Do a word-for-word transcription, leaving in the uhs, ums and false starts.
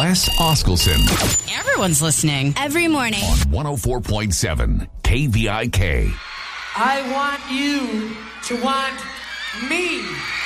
Wes Oskelson Everyone's listening. Every morning. on one oh four point seven K V I K. I want you to want me.